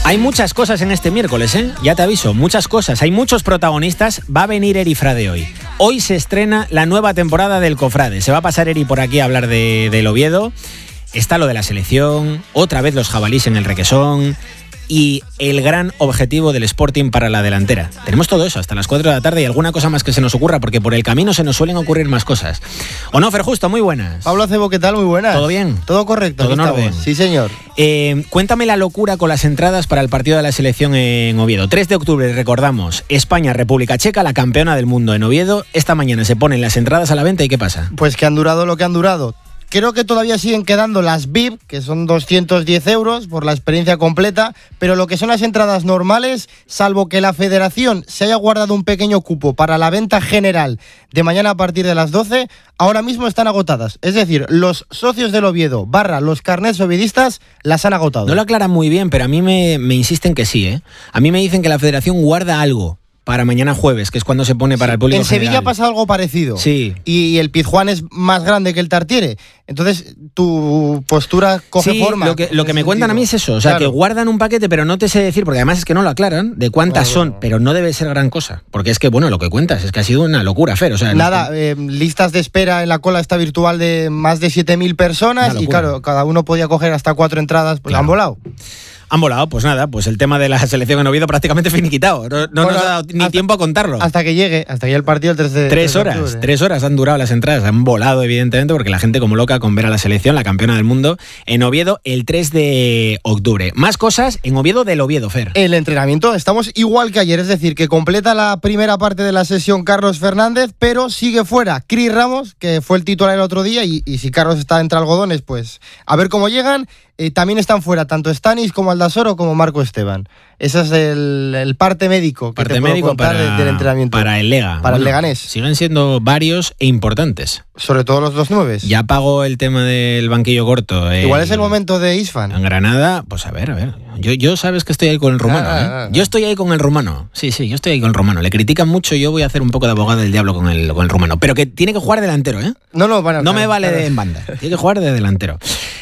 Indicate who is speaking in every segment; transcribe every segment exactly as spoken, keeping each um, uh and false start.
Speaker 1: Hay muchas cosas en este miércoles, ¿eh? Ya te aviso, muchas cosas. Hay muchos protagonistas. Va a venir Eri Frade hoy. Hoy se estrena la nueva temporada del Cofrade. Se va a pasar Eri por aquí a hablar de, del Oviedo. Está lo de la selección, otra vez los jabalíes en el Requesón y el gran objetivo del Sporting para la delantera. Tenemos todo eso hasta las cuatro de la tarde y alguna cosa más que se nos ocurra, porque por el camino se nos suelen ocurrir más cosas. ¿O no, Fer Justo? Muy buenas.
Speaker 2: Pablo Acebo, ¿qué tal? Muy buenas.
Speaker 1: ¿Todo bien?
Speaker 2: Todo correcto.
Speaker 1: ¿Todo en orden?
Speaker 2: Sí, señor.
Speaker 1: Eh, cuéntame la locura con las entradas para el partido de la selección en Oviedo. tres de octubre, recordamos, España-República Checa, la campeona del mundo en Oviedo. Esta mañana se ponen las entradas a la venta y ¿qué pasa?
Speaker 2: Pues que han durado lo que han durado. Creo que todavía siguen quedando las V I P, que son doscientos diez euros por la experiencia completa, pero lo que son las entradas normales, salvo que la federación se haya guardado un pequeño cupo para la venta general de mañana a partir de las doce, ahora mismo están agotadas. Es decir, los socios del Oviedo barra los carnets oviedistas las han agotado.
Speaker 1: No lo aclaran muy bien, pero a mí me, me insisten que sí, ¿eh? A mí me dicen que la federación guarda algo para mañana jueves, que es cuando se pone para el público
Speaker 2: en Sevilla
Speaker 1: general.
Speaker 2: ha pasado algo parecido.
Speaker 1: Sí.
Speaker 2: Y el Pizjuán es más grande que el Tartiere. Entonces, tu postura coge
Speaker 1: sí,
Speaker 2: forma.
Speaker 1: Lo que, lo que me cuentan a mí es eso. O sea, claro, que guardan un paquete, pero no te sé decir, porque además es que no lo aclaran, de cuántas bueno, son, bueno. Pero no debe ser gran cosa. Porque es que, bueno, lo que cuentas es que ha sido una locura, Fer. O sea,
Speaker 2: Nada,
Speaker 1: no...
Speaker 2: eh, listas de espera en la cola esta virtual de más de siete mil personas. Y claro, cada uno podía coger hasta cuatro entradas. Pues claro. Han volado.
Speaker 1: Han volado, pues nada, pues el tema de la selección en Oviedo prácticamente finiquitado. No, no bueno, nos ha dado ni
Speaker 2: hasta,
Speaker 1: tiempo a contarlo.
Speaker 2: Hasta que llegue, hasta que llegue el partido el tres de
Speaker 1: Tres horas, octubre. tres horas han durado las entradas, han volado evidentemente porque la gente como loca con ver a la selección, la campeona del mundo, en Oviedo el tres de octubre. Más cosas en Oviedo del Oviedo, Fer.
Speaker 2: El entrenamiento, estamos igual que ayer, es decir, que completa la primera parte de la sesión Carlos Fernández, pero sigue fuera Cris Ramos, que fue el titular el otro día, y, y si Carlos está entre algodones, pues a ver cómo llegan. Eh, también están fuera tanto Stanis como Aldasoro como Marco Esteban. Ese es el, el parte médico que
Speaker 1: parte
Speaker 2: te puedo
Speaker 1: médico
Speaker 2: contar
Speaker 1: para,
Speaker 2: del entrenamiento.
Speaker 1: Para el Lega.
Speaker 2: Para
Speaker 1: bueno,
Speaker 2: el Leganés.
Speaker 1: Siguen siendo varios e importantes.
Speaker 2: Sobre todo los dos nueves.
Speaker 1: Ya pagó el tema del banquillo corto. El,
Speaker 2: Igual es el momento de Isfan.
Speaker 1: En Granada, pues a ver, a ver. Yo, yo sabes que estoy ahí con el rumano,
Speaker 2: ah,
Speaker 1: ¿eh?
Speaker 2: ah, ah.
Speaker 1: Yo estoy ahí con el rumano. Sí, sí, yo estoy ahí con el rumano. Le critican mucho, yo voy a hacer un poco de abogado del diablo con el, con el rumano. Pero que tiene que jugar delantero, ¿eh?
Speaker 2: No, no, bueno,
Speaker 1: no
Speaker 2: claro,
Speaker 1: me vale
Speaker 2: claro.
Speaker 1: de en banda. Tiene que jugar de delantero.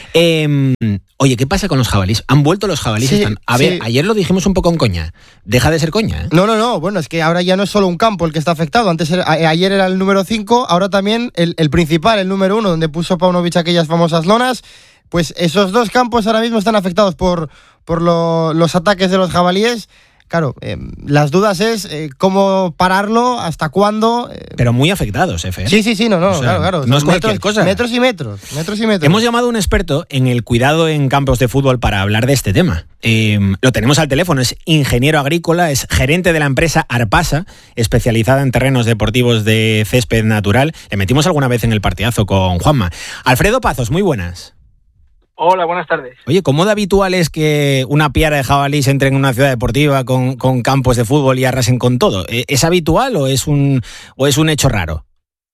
Speaker 1: Eh, oye, ¿qué pasa con los jabalíes? ¿Han vuelto los jabalíes?
Speaker 2: Sí,
Speaker 1: Están... A ver,
Speaker 2: sí.
Speaker 1: ayer lo dijimos un poco en coña. Deja de ser coña, ¿eh?
Speaker 2: No, no, no. Bueno, es que ahora ya no es solo un campo el que está afectado. Antes era, a, ayer era el número cinco, ahora también el, el principal, el número uno, donde puso Paunovic aquellas famosas lonas. Pues esos dos campos ahora mismo están afectados por, por lo, los ataques de los jabalíes. Claro, eh, las dudas es eh, cómo pararlo, hasta cuándo. Eh.
Speaker 1: Pero muy afectados, F.
Speaker 2: Sí, sí, sí, no, no,
Speaker 1: o sea,
Speaker 2: claro, claro.
Speaker 1: No es cualquier
Speaker 2: metros,
Speaker 1: cosa.
Speaker 2: Metros y metros, metros y metros.
Speaker 1: Hemos llamado a un experto en el cuidado en campos de fútbol para hablar de este tema. Eh, lo tenemos al teléfono, es ingeniero agrícola, es gerente de la empresa Arpasa, especializada en terrenos deportivos de césped natural. Le metimos alguna vez en el partidazo con Juanma. Alfredo Pazos, muy buenas.
Speaker 3: Hola, buenas tardes.
Speaker 1: Oye, ¿cómo de habitual es que una piara de jabalís entre en una ciudad deportiva con, con campos de fútbol y arrasen con todo? ¿Es habitual o es un o es un hecho raro?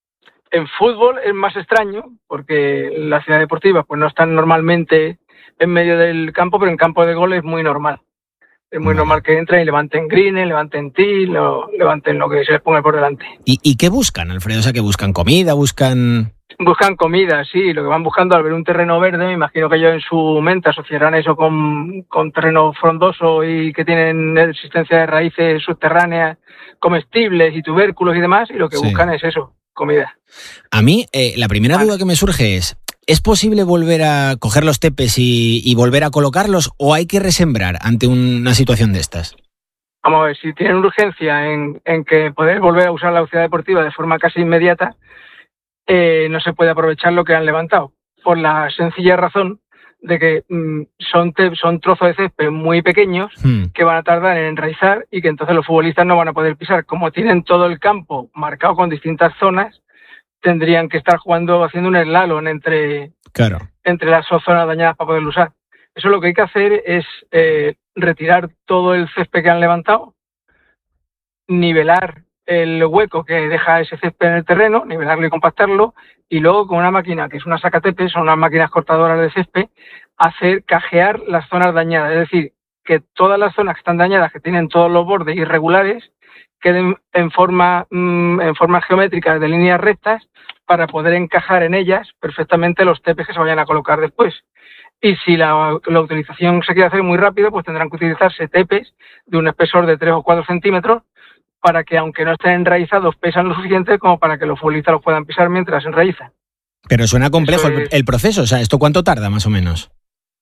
Speaker 3: En fútbol es más extraño, porque las ciudades deportivas pues no están normalmente en medio del campo, pero en campo de gol es muy normal. Es muy normal que entren y levanten greens, levanten tee, lo, levanten lo que se les ponga por delante.
Speaker 1: ¿Y, ¿Y qué buscan, Alfredo? O sea, ¿que buscan comida? ¿Buscan...?
Speaker 3: Buscan comida, sí. Lo que van buscando al ver un terreno verde, me imagino que ellos en su mente asociarán eso con, con terreno frondoso y que tienen existencia de raíces subterráneas, comestibles y tubérculos y demás, y lo que sí. buscan es eso, comida.
Speaker 1: A mí, eh, la primera vale. duda que me surge es, ¿es posible volver a coger los tepes y, y volver a colocarlos o hay que resembrar ante una situación de estas?
Speaker 3: Vamos a ver, si tienen urgencia en, en que poder volver a usar la ciudad deportiva de forma casi inmediata, Eh, no se puede aprovechar lo que han levantado, por la sencilla razón de que mmm, son, te- son trozos de césped muy pequeños
Speaker 1: Hmm.
Speaker 3: que van a tardar en enraizar y que entonces los futbolistas no van a poder pisar. Como tienen todo el campo marcado con distintas zonas, tendrían que estar jugando, haciendo un slalom entre,
Speaker 1: Claro.
Speaker 3: entre las dos zonas dañadas para poderlo usar. Eso lo que hay que hacer es eh, retirar todo el césped que han levantado, nivelar el hueco que deja ese césped en el terreno, nivelarlo y compactarlo, y luego con una máquina que es una sacatepes, son unas máquinas cortadoras de césped, hacer cajear las zonas dañadas, es decir, que todas las zonas que están dañadas, que tienen todos los bordes irregulares, queden en forma mmm, en formas geométricas de líneas rectas para poder encajar en ellas perfectamente los tepes que se vayan a colocar después. Y si la, la utilización se quiere hacer muy rápido, pues tendrán que utilizarse tepes de un espesor de tres o cuatro centímetros para que, aunque no estén enraizados, pesan lo suficiente como para que los futbolistas los puedan pisar mientras se enraizan.
Speaker 1: Pero suena complejo
Speaker 3: es...
Speaker 1: el, el proceso, o sea, ¿esto cuánto tarda más o menos?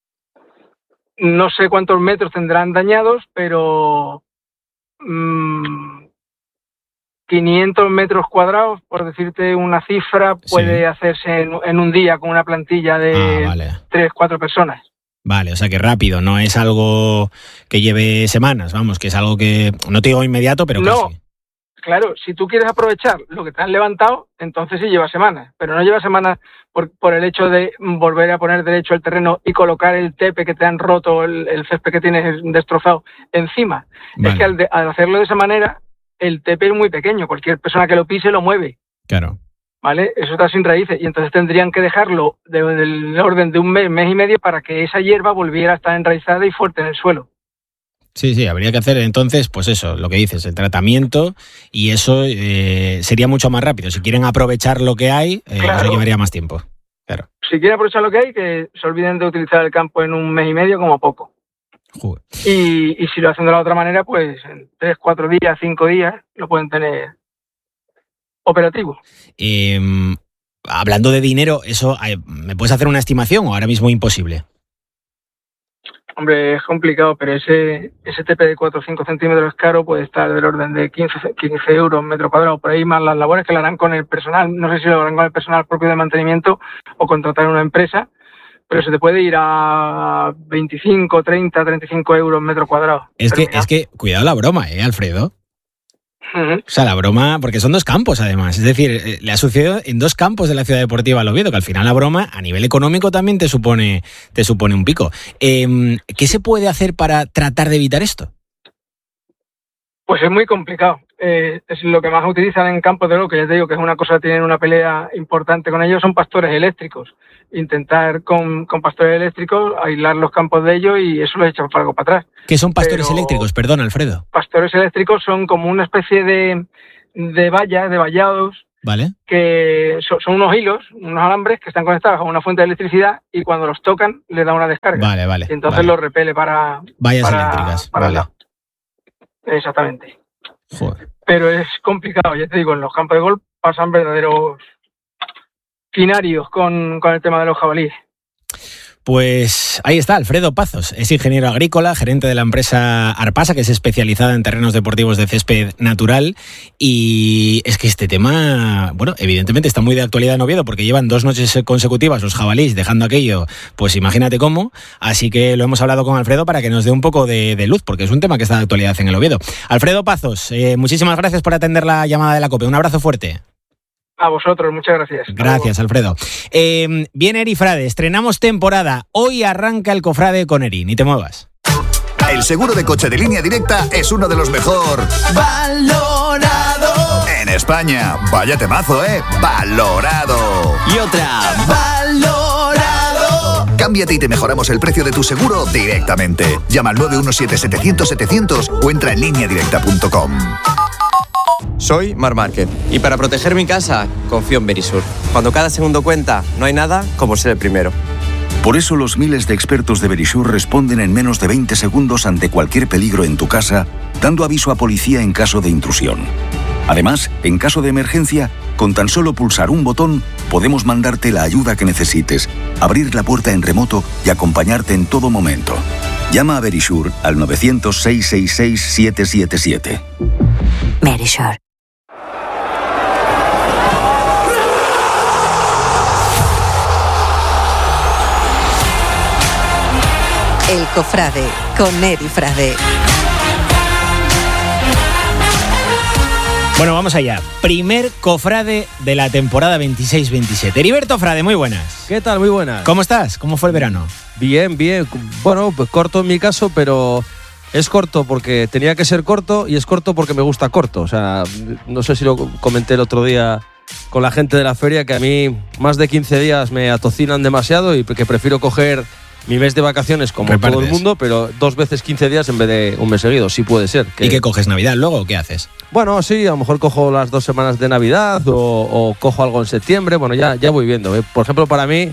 Speaker 3: No sé cuántos metros tendrán dañados, pero mmm, quinientos metros cuadrados, por decirte una cifra, puede sí. hacerse en, en un día con una plantilla de ah, vale. tres, cuatro personas.
Speaker 1: Vale, o sea que rápido, no es algo que lleve semanas, vamos, que es algo que, no te digo inmediato, pero
Speaker 3: no,
Speaker 1: casi.
Speaker 3: Claro, si tú quieres aprovechar lo que te han levantado, entonces sí lleva semanas, pero no lleva semanas por, por el hecho de volver a poner derecho el terreno y colocar el tepe que te han roto, el, el césped que tienes destrozado encima. Vale. Es que al, de, al hacerlo de esa manera, el tepe es muy pequeño, cualquier persona que lo pise lo mueve.
Speaker 1: Claro.
Speaker 3: ¿Vale? Eso está sin raíces y entonces tendrían que dejarlo del de orden de un mes, mes y medio para que esa hierba volviera a estar enraizada y fuerte en el suelo.
Speaker 1: Sí, sí, habría que hacer entonces, pues eso, lo que dices, el tratamiento, y eso eh, sería mucho más rápido. Si quieren aprovechar lo que hay, eh, claro. Eso llevaría más tiempo. Claro.
Speaker 3: Si quieren aprovechar lo que hay, que se olviden de utilizar el campo en un mes y medio como poco. Y, y si lo hacen de la otra manera, pues en tres, cuatro días, cinco días, lo pueden tener operativo.
Speaker 1: Eh, hablando de dinero, eso, ¿me puedes hacer una estimación o ahora mismo imposible?
Speaker 3: Hombre, es complicado, pero ese ese tepe de cuatro o cinco centímetros caro puede estar del orden de quince euros metro cuadrado, por ahí, más las labores que lo harán con el personal. No sé si lo harán con el personal propio de mantenimiento o contratar una empresa, pero se te puede ir a veinticinco, treinta, treinta y cinco euros metro cuadrado.
Speaker 1: Es que, es que, cuidado la broma, ¿eh, Alfredo? Uh-huh. O sea, la broma, porque son dos campos además, es decir, le ha sucedido en dos campos de la Ciudad Deportiva al Oviedo, que al final la broma a nivel económico también te supone, te supone un pico. Eh, ¿Qué se puede hacer para tratar de evitar esto?
Speaker 3: Pues es muy complicado. Eh, es lo que más utilizan en campos de lo que ya te digo que es una cosa, tienen una pelea importante con ellos, son pastores eléctricos. Intentar con, con pastores eléctricos aislar los campos de ellos y eso lo echan algo para atrás.
Speaker 1: ¿Qué son pastores Pero, eléctricos? Perdón, Alfredo.
Speaker 3: Pastores eléctricos son como una especie de, de vallas, de vallados,
Speaker 1: ¿vale?
Speaker 3: Que son, son unos hilos, unos alambres que están conectados a una fuente de electricidad y cuando los tocan les da una descarga.
Speaker 1: Vale, vale.
Speaker 3: Y entonces
Speaker 1: vale.
Speaker 3: los repele para...
Speaker 1: Vallas
Speaker 3: para,
Speaker 1: eléctricas,
Speaker 3: para
Speaker 1: vale.
Speaker 3: Exactamente.
Speaker 1: Joder.
Speaker 3: Pero es complicado, ya te digo, en los campos de golf pasan verdaderos quinarios con, con el tema de los jabalíes.
Speaker 1: Pues ahí está, Alfredo Pazos, es ingeniero agrícola, gerente de la empresa Arpasa, que es especializada en terrenos deportivos de césped natural, y es que este tema, bueno, evidentemente está muy de actualidad en Oviedo, porque llevan dos noches consecutivas los jabalíes dejando aquello, pues imagínate cómo, así que lo hemos hablado con Alfredo para que nos dé un poco de, de luz, porque es un tema que está de actualidad en el Oviedo. Alfredo Pazos, eh, muchísimas gracias por atender la llamada de la COPE, un abrazo fuerte.
Speaker 3: A vosotros, muchas gracias.
Speaker 1: Gracias, Alfredo. Eh, viene Eri Frade, estrenamos temporada. Hoy arranca el Cofrade con Eri, ni te muevas.
Speaker 4: El seguro de coche de Línea Directa es uno de los mejor valorado en España. Vaya temazo, ¿eh? Valorado.
Speaker 5: Y otra, valorado.
Speaker 4: Cámbiate y te mejoramos el precio de tu seguro directamente. Llama al nueve uno siete, setecientos, setecientos o entra en línea directa punto com.
Speaker 5: Soy Marc Márquez y para proteger mi casa confío en Verisur. Cuando cada segundo cuenta, no hay nada como ser el primero.
Speaker 6: Por eso los miles de expertos de Verisur responden en menos de veinte segundos ante cualquier peligro en tu casa, dando aviso a policía en caso de intrusión. Además, en caso de emergencia, con tan solo pulsar un botón, podemos mandarte la ayuda que necesites, abrir la puerta en remoto y acompañarte en todo momento. Llama a Verisur al nueve cero cero, seis seis seis, siete siete siete.
Speaker 7: Verisur. El Cofrade con Eri Frade.
Speaker 1: Bueno, vamos allá. Primer Cofrade de la temporada veintiséis veintisiete. Heriberto Frade, muy buenas.
Speaker 8: ¿Qué tal? Muy buenas.
Speaker 1: ¿Cómo estás? ¿Cómo fue el verano?
Speaker 8: Bien, bien. Bueno, pues corto en mi caso, pero es corto porque tenía que ser corto y es corto porque me gusta corto. O sea, no sé si lo comenté el otro día con la gente de la feria, que a mí más de quince días me atocinan demasiado y que prefiero coger mi mes de vacaciones como
Speaker 1: Repartes.
Speaker 8: Todo el mundo, pero dos veces quince días en vez de un mes seguido, sí puede ser. Que...
Speaker 1: ¿Y qué coges, Navidad luego o qué haces?
Speaker 8: Bueno, sí, a lo mejor cojo las dos semanas de Navidad o, o cojo algo en septiembre, bueno, ya, ya voy viendo. ¿eh? Por ejemplo, para mí,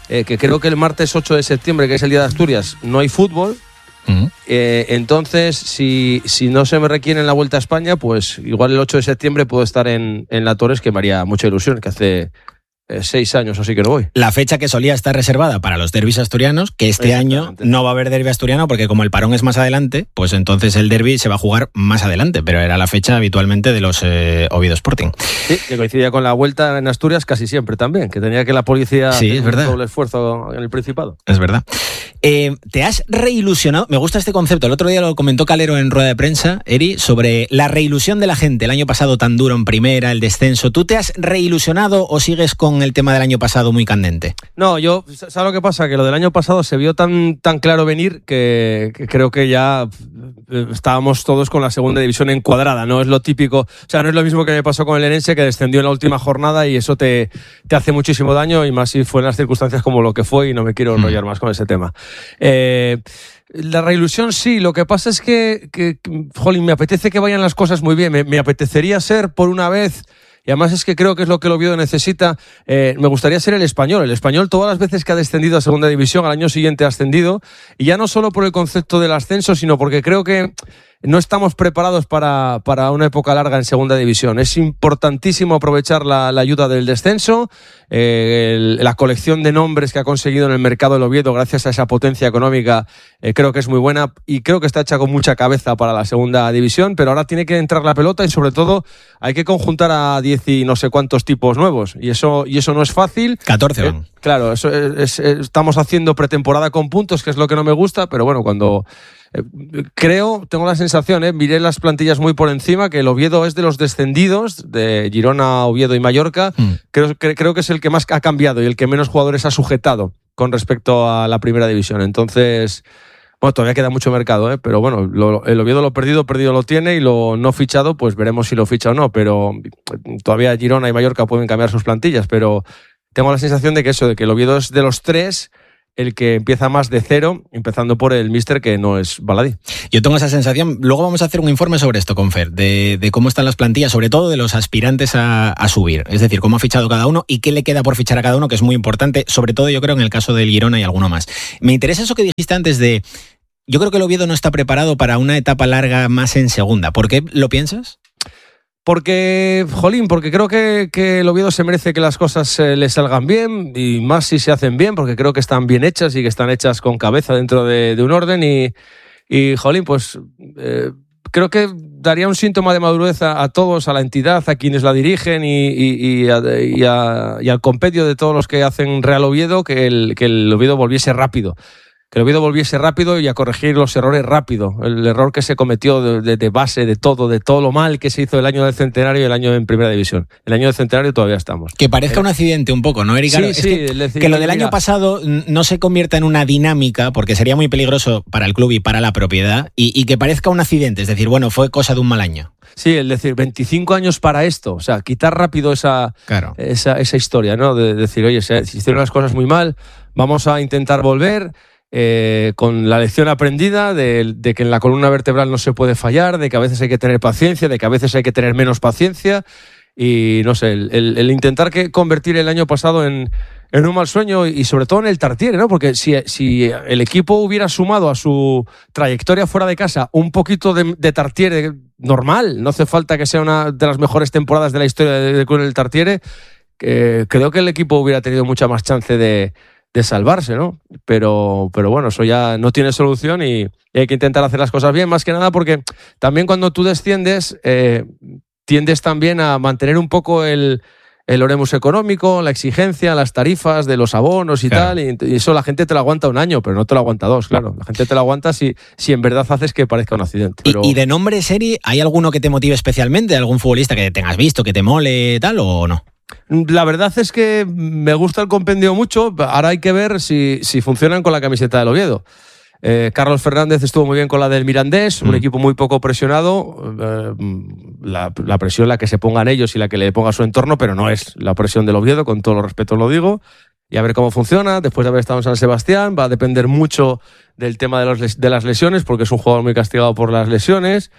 Speaker 8: eh, que creo que el martes ocho de septiembre, que es el Día de Asturias, no hay fútbol. Uh-huh. Eh, entonces, si, si no se me requiere en la Vuelta a España, pues igual el ocho de septiembre puedo estar en, en La Torres, que me haría mucha ilusión, que hace eh, seis años así que no voy.
Speaker 1: La fecha que solía estar reservada para los derbis asturianos, que este año no va a haber derbi asturiano, porque como el parón es más adelante, pues entonces el derbi se va a jugar más adelante, pero era la fecha habitualmente de los eh, Oviedo Sporting.
Speaker 8: Sí, que coincidía con la Vuelta en Asturias casi siempre también, que tenía que la policía
Speaker 1: sí,
Speaker 8: hacer
Speaker 1: es verdad.
Speaker 8: un doble esfuerzo en el Principado.
Speaker 1: Es verdad. Eh, ¿Te has reilusionado? Me gusta este concepto. El otro día lo comentó Calero en rueda de prensa, Eri, sobre la reilusión de la gente. El año pasado tan duro en primera, el descenso. ¿Tú te has reilusionado o sigues con el tema del año pasado muy candente?
Speaker 8: No, yo, ¿sabes lo que pasa? Que lo del año pasado se vio tan, tan claro venir que, que creo que ya estábamos todos con la segunda división encuadrada. No es lo típico, o sea, no es lo mismo que me pasó con el Lenense, que descendió en la última jornada y eso te, te hace muchísimo daño, y más si fue en las circunstancias como lo que fue, y no me quiero enrollar más con ese tema. Eh, la reilusión sí, lo que pasa es que, que, jolín, me apetece que vayan las cosas muy bien, me, me apetecería ser por una vez, y además es que creo que es lo que el Oviedo necesita, eh, me gustaría ser el Español, el Español todas las veces que ha descendido a segunda división, al año siguiente ha ascendido, y ya no solo por el concepto del ascenso, sino porque creo que no estamos preparados para, para una época larga en segunda división. Es importantísimo aprovechar la, la ayuda del descenso, eh, el, la colección de nombres que ha conseguido en el mercado del Oviedo gracias a esa potencia económica, eh, creo que es muy buena y creo que está hecha con mucha cabeza para la segunda división, pero ahora tiene que entrar la pelota y sobre todo hay que conjuntar a diez y no sé cuántos tipos nuevos, y eso, y eso no es fácil.
Speaker 1: catorce van.
Speaker 8: Eh, claro, eso es, es, estamos haciendo pretemporada con puntos, que es lo que no me gusta, pero bueno, cuando... Eh, creo, tengo la sensación, eh, miré las plantillas muy por encima, que el Oviedo es de los descendidos, de Girona, Oviedo y Mallorca, mm. creo, que, creo que es el que más ha cambiado y el que menos jugadores ha sujetado con respecto a la primera división. Entonces, bueno, todavía queda mucho mercado, eh, pero bueno, lo, el Oviedo lo perdido, perdido lo tiene, y lo no fichado, pues veremos si lo ficha o no, pero todavía Girona y Mallorca pueden cambiar sus plantillas, pero tengo la sensación de que eso, de que el Oviedo es de los tres el que empieza más de cero, empezando por el míster, que no es baladí.
Speaker 1: Yo tengo esa sensación. Luego vamos a hacer un informe sobre esto con Fer, de, de cómo están las plantillas, sobre todo de los aspirantes a, a subir. Es decir, cómo ha fichado cada uno y qué le queda por fichar a cada uno, que es muy importante, sobre todo yo creo en el caso del Girona y alguno más. Me interesa eso que dijiste antes de... Yo creo que el Oviedo no está preparado para una etapa larga más en segunda. ¿Por qué lo piensas?
Speaker 8: Porque, jolín, porque creo que, que el Oviedo se merece que las cosas eh, le salgan bien, y más si se hacen bien, porque creo que están bien hechas y que están hechas con cabeza dentro de, de un orden, y, y jolín, pues eh, creo que daría un síntoma de madurez a, a todos, a la entidad, a quienes la dirigen y, y, y, a, y, a, y al compendio de todos los que hacen Real Oviedo, que el, que el Oviedo volviese rápido. Que el Oviedo volviese rápido y a corregir los errores rápido. El error que se cometió de, de, de base, de todo, de todo lo mal que se hizo el año del centenario y el año en primera división. El año del centenario todavía estamos.
Speaker 1: Que parezca eh, un accidente un poco, ¿no, Eric?
Speaker 8: Sí,
Speaker 1: es
Speaker 8: sí.
Speaker 1: Que,
Speaker 8: decir,
Speaker 1: que lo del
Speaker 8: mira,
Speaker 1: año pasado no se convierta en una dinámica, porque sería muy peligroso para el club y para la propiedad, y, y que parezca un accidente. Es decir, bueno, fue cosa de un mal año.
Speaker 8: Sí, el decir, veinticinco años para esto. O sea, quitar rápido esa,
Speaker 1: claro.
Speaker 8: esa, esa historia, ¿no? De decir, oye, se hicieron las cosas muy mal, vamos a intentar volver... Eh, con la lección aprendida de, de que en la columna vertebral no se puede fallar, de que a veces hay que tener paciencia, de que a veces hay que tener menos paciencia, y no sé, el, el, el intentar que convertir el año pasado en, en un mal sueño, y sobre todo en el Tartiere, ¿no? Porque si, si el equipo hubiera sumado a su trayectoria fuera de casa un poquito de, de Tartiere normal, no hace falta que sea una de las mejores temporadas de la historia del club del Tartiere, eh, creo que el equipo hubiera tenido mucha más chance de de salvarse, ¿no? Pero, pero bueno, eso ya no tiene solución, y, y hay que intentar hacer las cosas bien, más que nada porque también cuando tú desciendes eh, tiendes también a mantener un poco el, el oremus económico, la exigencia, las tarifas de los abonos y claro. tal, y, y eso la gente te lo aguanta un año, pero no te lo aguanta dos, claro. La gente te lo aguanta si, si en verdad haces que parezca un accidente. Pero...
Speaker 1: ¿Y, y de nombre, Seri, hay alguno que te motive especialmente? ¿Algún futbolista que tengas visto, que te mole, tal, o no?
Speaker 8: La verdad es que me gusta el compendio mucho. Ahora hay que ver si, si funcionan con la camiseta del Oviedo. Eh, Carlos Fernández estuvo muy bien con la del Mirandés, mm. un equipo muy poco presionado. Eh, la, la presión la que se pongan ellos y la que le ponga su entorno, pero no es la presión del Oviedo, con todo los respetos lo digo. Y a ver cómo funciona. Después de haber estado en San Sebastián, va a depender mucho del tema de, los, de las lesiones, porque es un jugador muy castigado por las lesiones.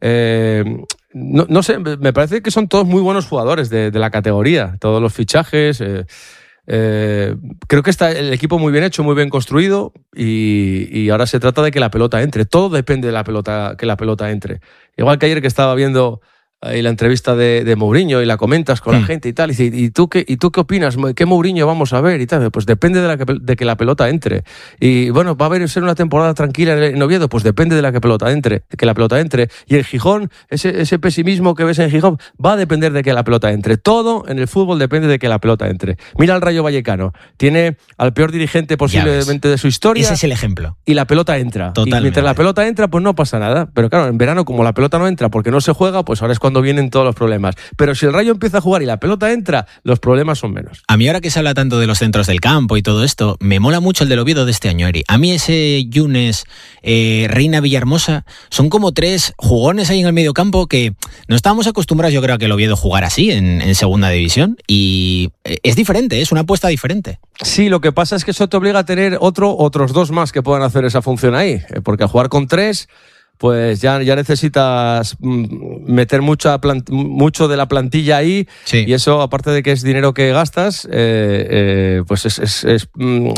Speaker 8: Eh, no, no sé, me parece que son todos muy buenos jugadores de, de la categoría, todos los fichajes. Eh, Eh, creo que está el equipo muy bien hecho, muy bien construido y, y ahora se trata de que la pelota entre. Todo depende de la pelota, que la pelota entre. Igual que ayer que estaba viendo ahí la entrevista de, de Mourinho y la comentas con mm. la gente y tal, y dice, ¿y tú qué, y tú qué opinas? ¿Qué Mourinho vamos a ver? Y tal, pues depende de, la que, de que la pelota entre. Y bueno, ¿va a haber ser una temporada tranquila en Oviedo? Pues depende de la que pelota entre, de que la pelota entre. Y en Gijón, ese, ese pesimismo que ves en Gijón, va a depender de que la pelota entre. Todo en el fútbol depende de que la pelota entre. Mira al Rayo Vallecano, tiene al peor dirigente posiblemente de su historia.
Speaker 1: Ese es el ejemplo.
Speaker 8: Y la pelota entra.
Speaker 1: Totalmente.
Speaker 8: Y mientras la pelota entra, pues no pasa nada. Pero claro, en verano, como la pelota no entra porque no se juega, pues ahora es cuando vienen todos los problemas. Pero si el Rayo empieza a jugar y la pelota entra, los problemas son menos.
Speaker 1: A mí ahora que se habla tanto de los centros del campo y todo esto, me mola mucho el del Oviedo de este año, Eri. A mí ese Yunes, eh, Reina, Villahermosa, son como tres jugones ahí en el medio campo que no estábamos acostumbrados, yo creo, a que el Oviedo jugara así en, en segunda división y es diferente, es una apuesta diferente.
Speaker 8: Sí, lo que pasa es que eso te obliga a tener otro, otros dos más que puedan hacer esa función ahí, porque al jugar con tres, pues ya, ya necesitas meter mucha plant- mucho de la plantilla ahí, sí. Y eso, aparte de que es dinero que gastas, eh, eh, pues es, es, es mm,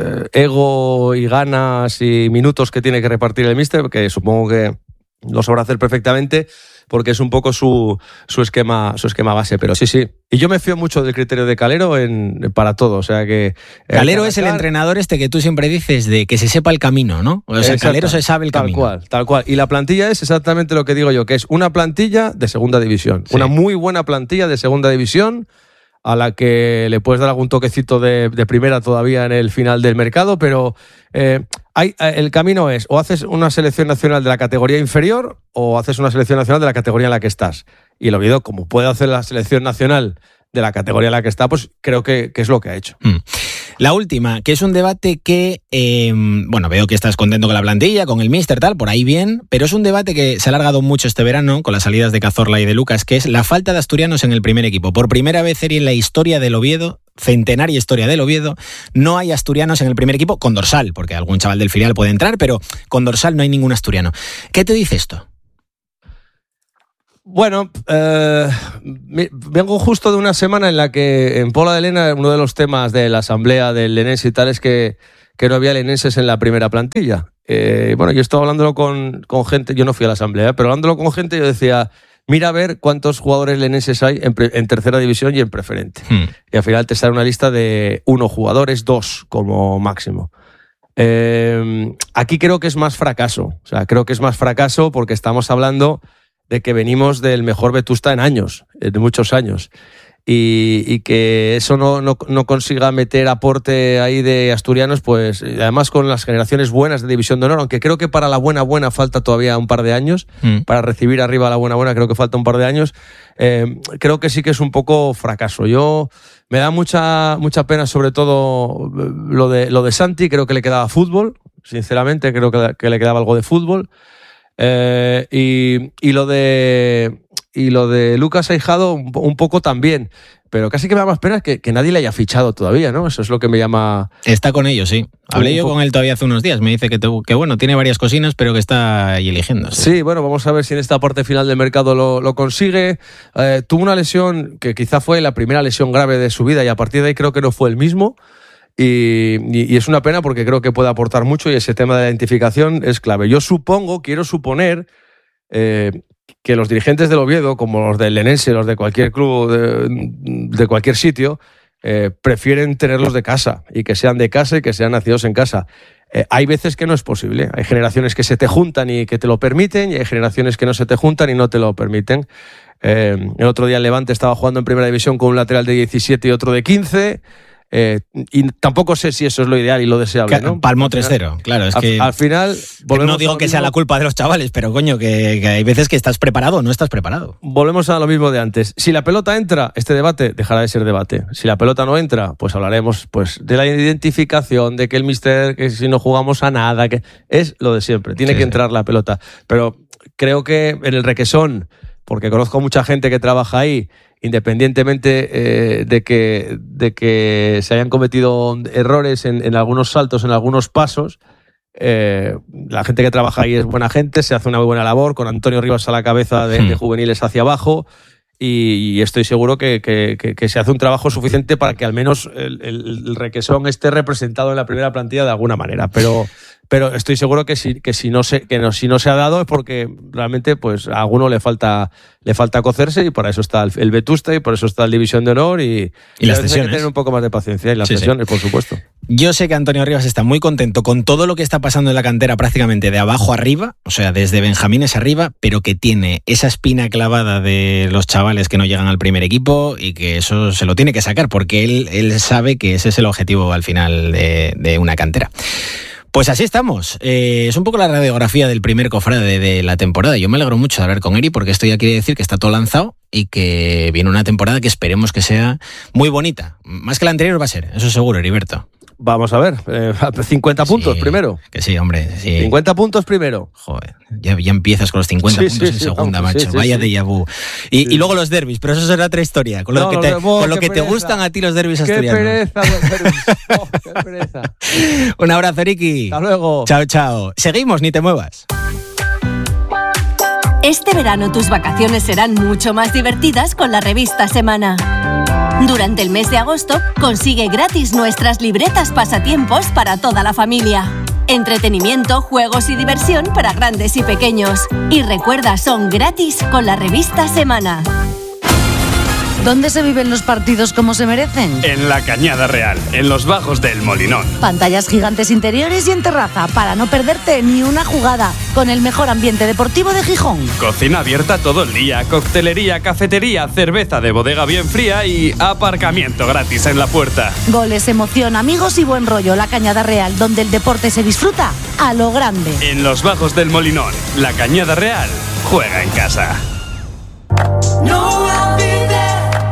Speaker 8: ego y ganas y minutos que tiene que repartir el míster, que supongo que lo sabrá hacer perfectamente, porque es un poco su, su esquema su esquema base, pero sí, sí. Y yo me fío mucho del criterio de Calero en, para todo, o sea que...
Speaker 1: Calero es el entrenador este que tú siempre dices de que se sepa el camino, ¿no? O sea, Calero se sabe el camino.
Speaker 8: Tal cual, tal cual. Y la plantilla es exactamente lo que digo yo, que es una plantilla de segunda división. Sí. Una muy buena plantilla de segunda división a la que le puedes dar algún toquecito de, de primera todavía en el final del mercado, pero eh, hay, el camino es o haces una selección nacional de la categoría inferior o haces una selección nacional de la categoría en la que estás. Y el Oviedo, como puede hacer la selección nacional de la categoría en la que está, pues creo que, que es lo que ha hecho.
Speaker 1: Mm. La última, que es un debate que, eh, bueno, veo que estás contento con la plantilla, con el míster, tal, por ahí bien, pero es un debate que se ha alargado mucho este verano con las salidas de Cazorla y de Lucas, que es la falta de asturianos en el primer equipo. Por primera vez en la historia del Oviedo, centenaria historia del Oviedo, no hay asturianos en el primer equipo, con dorsal, porque algún chaval del filial puede entrar, pero con dorsal no hay ningún asturiano. ¿Qué te dice esto?
Speaker 8: Bueno, eh, vengo justo de una semana en la que en Pola de Lena uno de los temas de la asamblea del lenense y tal es que, que no había lenenses en la primera plantilla. Eh, bueno, yo estaba hablándolo con, con gente, yo no fui a la asamblea, pero hablándolo con gente yo decía, mira a ver cuántos jugadores lenenses hay en, pre, en tercera división y en preferente. Hmm. Y al final te sale una lista de uno jugadores, dos como máximo. Eh, aquí creo que es más fracaso, o sea, creo que es más fracaso porque estamos hablando de que venimos del mejor Vetusta en años, de muchos años, y, y que eso no, no, no consiga meter aporte ahí de asturianos, pues además con las generaciones buenas de División de Honor, aunque creo que para la buena buena falta todavía un par de años, mm. para recibir arriba a la buena buena creo que falta un par de años, eh, creo que sí que es un poco fracaso. Yo me da mucha, mucha pena sobre todo lo de, lo de Santi, creo que le quedaba fútbol, sinceramente creo que, que le quedaba algo de fútbol. Eh, y, y lo de y lo de Lucas Aijado un, un poco también, pero casi que me da más pena que, que nadie le haya fichado todavía, ¿no? Eso es lo que me llama...
Speaker 1: Está con ellos, sí. Hablé yo con él todavía hace unos días, me dice que, te, que bueno, tiene varias cocinas, pero que está ahí eligiendo.
Speaker 8: Sí, sí, bueno, vamos a ver si en esta parte final del mercado lo, lo consigue. Eh, tuvo una lesión que quizá fue la primera lesión grave de su vida y a partir de ahí creo que no fue el mismo. Y, y, y es una pena porque creo que puede aportar mucho y ese tema de la identificación es clave. Yo supongo, quiero suponer eh, que los dirigentes del Oviedo, como los del Lenense, los de cualquier club, de, de cualquier sitio, eh, prefieren tenerlos de casa y que sean de casa y que sean nacidos en casa. Eh, hay veces que no es posible. Hay generaciones que se te juntan y que te lo permiten y hay generaciones que no se te juntan y no te lo permiten. Eh, el otro día el Levante estaba jugando en primera división con un lateral de diecisiete y otro de quince. Eh, y tampoco sé si eso es lo ideal y lo deseable, ¿no?
Speaker 1: Palmó tres cero, claro, es
Speaker 8: al,
Speaker 1: que
Speaker 8: al final
Speaker 1: no digo que sea la culpa de los chavales, pero coño, que, que hay veces que estás preparado o no estás preparado.
Speaker 8: Volvemos a lo mismo de antes. Si la pelota entra, este debate dejará de ser debate. Si la pelota no entra, pues hablaremos pues de la identificación, de que el míster, que si no jugamos a nada, que es lo de siempre, tiene sí, que entrar sí. la pelota. Pero creo que en el Requesón, porque conozco mucha gente que trabaja ahí, independientemente eh, de, que, de que se hayan cometido errores en, en algunos saltos, en algunos pasos, eh, la gente que trabaja ahí es buena gente, se hace una muy buena labor, con Antonio Rivas a la cabeza de, de juveniles hacia abajo, y, y estoy seguro que, que, que, que se hace un trabajo suficiente para que al menos el, el, el Requesón esté representado en la primera plantilla de alguna manera, pero pero estoy seguro que si que si no se que no, si no se ha dado es porque realmente pues a alguno le falta le falta cocerse, y por eso está el, el Vetusta, y por eso está el División de Honor, y,
Speaker 1: y las cesiones.
Speaker 8: Hay que tener un poco más de paciencia, y las
Speaker 1: sí,
Speaker 8: cesiones,
Speaker 1: sí.
Speaker 8: por supuesto.
Speaker 1: Yo sé que Antonio Rivas está muy contento con todo lo que está pasando en la cantera, prácticamente de abajo arriba, o sea, desde Benjamines arriba, pero que tiene esa espina clavada de los chavales que no llegan al primer equipo, y que eso se lo tiene que sacar, porque él, él sabe que ese es el objetivo al final de, de una cantera. Pues así estamos. Eh, es un poco la radiografía del primer cofrade de, de la temporada. Yo me alegro mucho de hablar con Eri, porque esto ya quiere decir que está todo lanzado y que viene una temporada que esperemos que sea muy bonita. Más que la anterior va a ser, eso seguro, Heriberto.
Speaker 8: Vamos a ver, eh, cincuenta puntos
Speaker 1: sí,
Speaker 8: primero.
Speaker 1: Que sí, hombre. Sí.
Speaker 8: cincuenta puntos primero.
Speaker 1: Joder, ya, ya empiezas con los cincuenta
Speaker 8: sí,
Speaker 1: puntos
Speaker 8: sí,
Speaker 1: en
Speaker 8: sí,
Speaker 1: segunda,
Speaker 8: vamos,
Speaker 1: macho.
Speaker 8: sí, sí,
Speaker 1: Vaya
Speaker 8: sí.
Speaker 1: déjà vu. Y,
Speaker 8: Sí.
Speaker 1: y luego los derbis, pero eso será otra historia. Con lo
Speaker 8: No,
Speaker 1: que
Speaker 8: no,
Speaker 1: te,
Speaker 8: no, oh,
Speaker 1: con lo
Speaker 8: qué
Speaker 1: que te
Speaker 8: pereza.
Speaker 1: gustan a ti los derbis
Speaker 8: Qué
Speaker 1: asturianos.
Speaker 8: pereza, los derbis. Oh, qué pereza.
Speaker 1: Un abrazo, Ricky.
Speaker 8: Hasta luego.
Speaker 1: Chao, chao. Seguimos, ni te muevas.
Speaker 9: Este verano tus vacaciones serán mucho más divertidas con la revista Semana. Durante el mes de agosto, consigue gratis nuestras libretas pasatiempos para toda la familia. Entretenimiento, juegos y diversión para grandes y pequeños. Y recuerda, son gratis con la revista Semana.
Speaker 10: ¿Dónde se viven los partidos como se merecen?
Speaker 11: En la Cañada Real, en los bajos del Molinón.
Speaker 10: Pantallas gigantes interiores y en terraza para no perderte ni una jugada, con el mejor ambiente deportivo de Gijón.
Speaker 11: Cocina abierta todo el día, coctelería, cafetería, cerveza de bodega bien fría y aparcamiento gratis en la puerta.
Speaker 10: Goles, emoción, amigos y buen rollo. La Cañada Real, donde el deporte se disfruta a lo grande.
Speaker 11: En los bajos del Molinón, la Cañada Real juega en casa.
Speaker 12: No, I'll be there.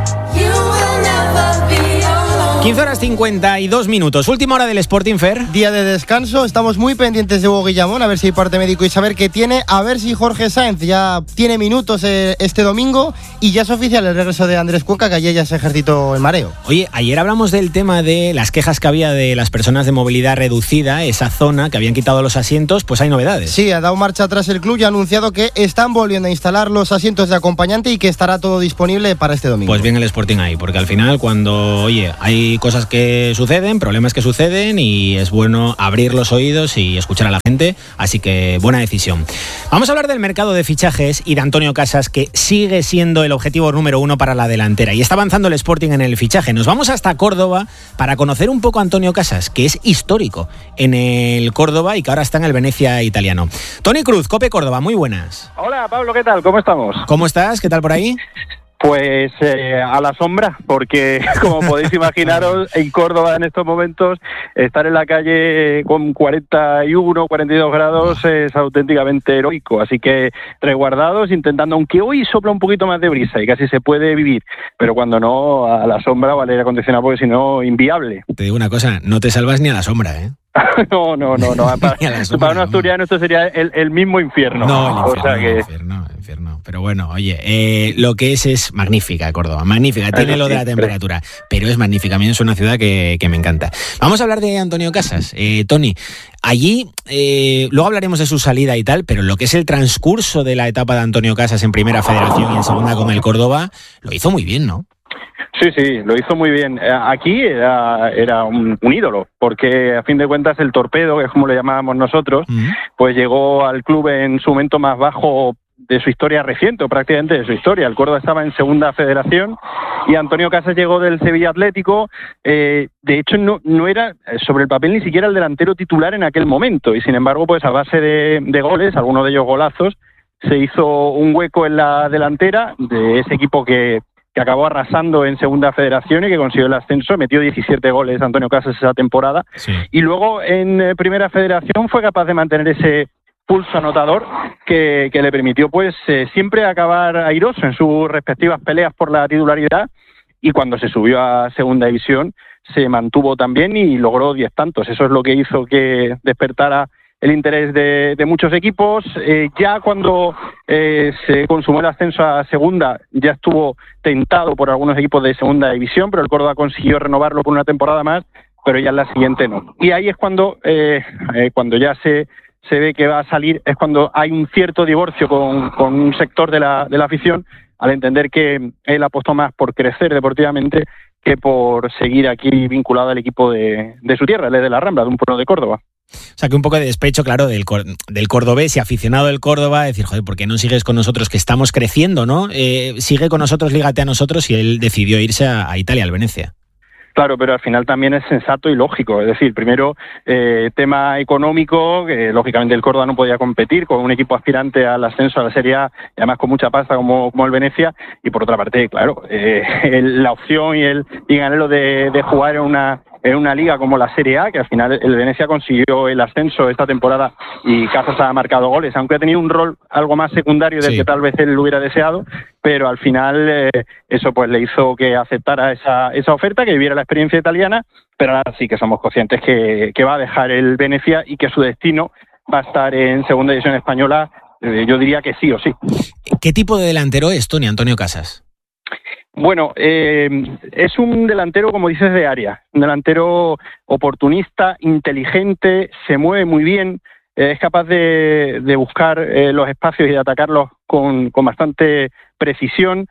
Speaker 1: quince horas cincuenta y dos minutos. Última hora del Sporting Fair.
Speaker 2: Día de descanso. Estamos muy pendientes de Hugo Guillamón, a ver si hay parte médico y saber qué tiene. A ver si Jorge Sáenz ya tiene minutos eh, este domingo. Y ya es oficial el regreso de Andrés Cuenca, que ayer ya se ejercitó el mareo.
Speaker 1: Oye, ayer hablamos del tema de las quejas que había de las personas de movilidad reducida, esa zona que habían quitado los asientos. Pues hay novedades.
Speaker 2: Sí, ha dado marcha atrás el club y ha anunciado que están volviendo a instalar los asientos de acompañante y que estará todo disponible para este domingo.
Speaker 1: Pues bien el Sporting ahí, porque al final cuando, oye, hay cosas que suceden, problemas que suceden, y es bueno abrir los oídos y escuchar a la gente, así que buena decisión. Vamos a hablar del mercado de fichajes y de Antonio Casas, que sigue siendo el objetivo número uno para la delantera, y está avanzando el Sporting en el fichaje. Nos vamos hasta Córdoba para conocer un poco a Antonio Casas, que es histórico en el Córdoba y que ahora está en el Venecia italiano. Tony Cruz, COPE Córdoba, muy buenas.
Speaker 13: Hola Pablo, ¿qué tal? ¿Cómo estamos?
Speaker 1: ¿Cómo estás? ¿Qué tal por ahí?
Speaker 13: Pues eh, a la sombra, porque como podéis imaginaros, en Córdoba en estos momentos, estar en la calle con cuarenta y uno, cuarenta y dos grados es auténticamente heroico. Así que resguardados, intentando, aunque hoy sopla un poquito más de brisa y casi se puede vivir, pero cuando no, a la sombra o al aire acondicionado, porque si no, inviable.
Speaker 1: Te digo una cosa, no te salvas ni a la sombra, ¿eh?
Speaker 13: no, no, no, no. Para, sombra, para un asturiano esto sería el, el mismo infierno.
Speaker 1: No, el infierno,
Speaker 13: o sea que...
Speaker 1: el infierno, el infierno. Pero bueno, oye, eh, lo que es es magnífica Córdoba, magnífica. Tiene lo de la temperatura, pero es magnífica. A mí es una ciudad que, que me encanta. Vamos a hablar de Antonio Casas. Eh, Tony, allí, eh, luego hablaremos de su salida y tal, pero lo que es el transcurso de la etapa de Antonio Casas en Primera Federación y en Segunda con el Córdoba, lo hizo muy bien, ¿no?
Speaker 13: Sí, sí, lo hizo muy bien. Aquí era, era un, un ídolo, porque a fin de cuentas el Torpedo, que es como lo llamábamos nosotros, uh-huh. pues llegó al club en su momento más bajo de su historia reciente, o prácticamente de su historia. El Córdoba estaba en Segunda Federación y Antonio Casas llegó del Sevilla Atlético. Eh, de hecho, no, no era sobre el papel ni siquiera el delantero titular en aquel momento, y sin embargo, pues a base de, de goles, algunos de ellos golazos, se hizo un hueco en la delantera de ese equipo que que acabó arrasando en Segunda Federación y que consiguió el ascenso. Metió diecisiete goles Antonio Casas esa temporada. Sí. Y luego en eh, Primera Federación fue capaz de mantener ese pulso anotador que, que le permitió pues eh, siempre acabar airoso en sus respectivas peleas por la titularidad, y cuando se subió a Segunda División se mantuvo también y logró diez tantos. Eso es lo que hizo que despertara el interés de, de muchos equipos. Eh, ya cuando eh, se consumó el ascenso a Segunda, ya estuvo tentado por algunos equipos de Segunda División, pero el Córdoba consiguió renovarlo por una temporada más, pero ya en la siguiente no. Y ahí es cuando, eh, eh, cuando ya se, se ve que va a salir, es cuando hay un cierto divorcio con, con un sector de la, de la afición, al entender que él apostó más por crecer deportivamente que por seguir aquí vinculado al equipo de, de su tierra, él es de la Rambla, de un pueblo de Córdoba.
Speaker 1: O sea, que un poco de despecho, claro, del, del cordobés y aficionado del Córdoba, decir, joder, ¿por qué no sigues con nosotros que estamos creciendo, no? Eh, sigue con nosotros, lígate a nosotros, y él decidió irse a, a Italia, al Venecia.
Speaker 13: Claro, pero al final también es sensato y lógico. Es decir, primero, eh, tema económico, que lógicamente el Córdoba no podía competir con un equipo aspirante al ascenso a la Serie A, y además con mucha pasta como, como el Venecia, y por otra parte, claro, eh, el, la opción y el, y el anhelo de, de jugar en una en una liga como la Serie A, que al final el Venecia consiguió el ascenso esta temporada y Casas ha marcado goles, aunque ha tenido un rol algo más secundario del sí. que tal vez él lo hubiera deseado, pero al final eh, eso pues le hizo que aceptara esa, esa oferta, que viviera la experiencia italiana, pero ahora sí que somos conscientes que, que va a dejar el Venecia y que su destino va a estar en segunda división española, eh, yo diría que sí o sí.
Speaker 1: ¿Qué tipo de delantero es Tony Antonio Casas?
Speaker 13: Bueno, eh, es un delantero, como dices, de área, un delantero oportunista, inteligente, se mueve muy bien, eh, es capaz de, de buscar eh, los espacios y de atacarlos con, con bastante precisión.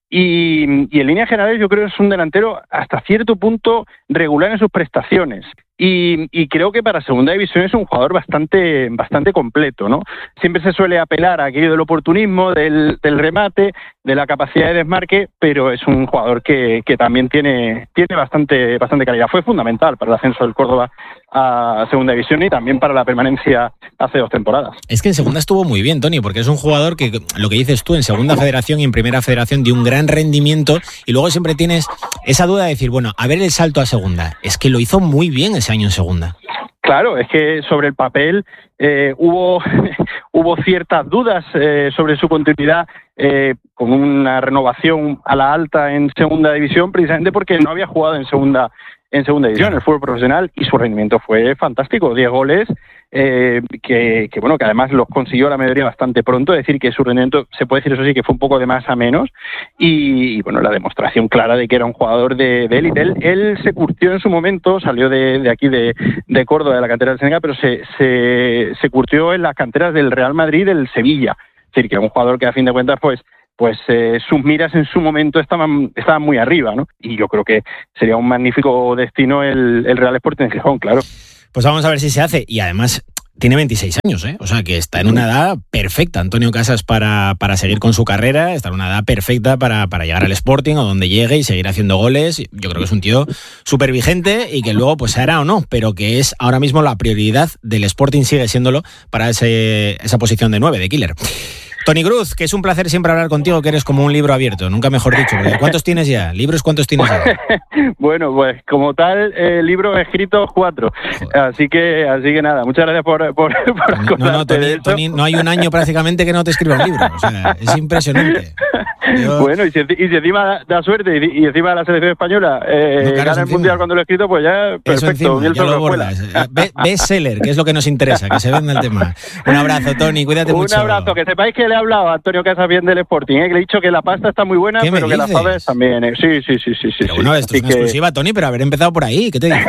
Speaker 13: Y, y en líneas generales yo creo que es un delantero hasta cierto punto regular en sus prestaciones. Y, y creo que para segunda división es un jugador bastante bastante completo, ¿no? Siempre se suele apelar a aquello del oportunismo, del, del remate, de la capacidad de desmarque, pero es un jugador que, que también tiene, tiene bastante, bastante calidad. Fue fundamental para el ascenso del Córdoba a segunda división y también para la permanencia hace dos temporadas.
Speaker 1: Es que en segunda estuvo muy bien, Tony, porque es un jugador que, lo que dices tú, en segunda federación y en primera federación dio un gran rendimiento, y luego siempre tienes esa duda de decir, bueno, a ver el salto a segunda. Es que lo hizo muy bien ese año en segunda.
Speaker 13: Claro, es que sobre el papel eh, hubo hubo ciertas dudas eh, sobre su continuidad eh, con una renovación a la alta en segunda división, precisamente porque no había jugado en segunda en segunda división, el fútbol profesional, y su rendimiento fue fantástico, diez goles, eh, que, que bueno, que además los consiguió la mayoría bastante pronto, es decir, que su rendimiento, se puede decir eso sí, que fue un poco de más a menos, y, y bueno, la demostración clara de que era un jugador de, de élite. Él, él se curtió en su momento, salió de, de aquí de, de Córdoba, de la cantera del Senegal, pero se, se, se curtió en las canteras del Real Madrid y del Sevilla, es decir, que era un jugador que a fin de cuentas, pues, pues eh, sus miras en su momento estaban estaban muy arriba, ¿no? Y yo creo que sería un magnífico destino el, el Real Sporting de Gijón, claro.
Speaker 1: Pues vamos a ver si se hace, y además tiene veintiséis años, ¿eh? O sea que está en una edad perfecta, Antonio Casas, para, para seguir con su carrera, está en una edad perfecta para, para llegar al Sporting o donde llegue y seguir haciendo goles. Yo creo que es un tío súper vigente y que luego pues se hará o no, pero que es ahora mismo la prioridad del Sporting, sigue siéndolo, para ese, esa posición de nueve, de killer. Tony Cruz, que es un placer siempre hablar contigo, que eres como un libro abierto, nunca mejor dicho. ¿Cuántos tienes ya? ¿Libros cuántos tienes ya?
Speaker 13: Bueno, pues como tal, eh, libros escritos cuatro. Así que así que nada, muchas gracias por, por, por
Speaker 1: No, no, Tony, Tony, no hay un año prácticamente que no te escriba un libro. O sea, es impresionante.
Speaker 13: Yo... Bueno, y si, y si encima da suerte y, y encima la selección española eh, no, claro, gana el Mundial cuando lo he escrito, pues ya, perfecto.
Speaker 1: Encima, ya lo bordas. Bestseller, que es lo que nos interesa, que se venda el tema. Un abrazo, Tony, cuídate
Speaker 13: un
Speaker 1: mucho.
Speaker 13: Un abrazo, que sepáis que le he hablado a Antonio Casas bien del Sporting, ¿eh? Que le he dicho que la pasta está muy buena, pero que las faves también. ¿eh? Sí, sí, sí, sí.
Speaker 1: Pero
Speaker 13: sí,
Speaker 1: bueno,
Speaker 13: sí.
Speaker 1: esto es una que... exclusiva, Tony, pero haber empezado por ahí, ¿qué te digo?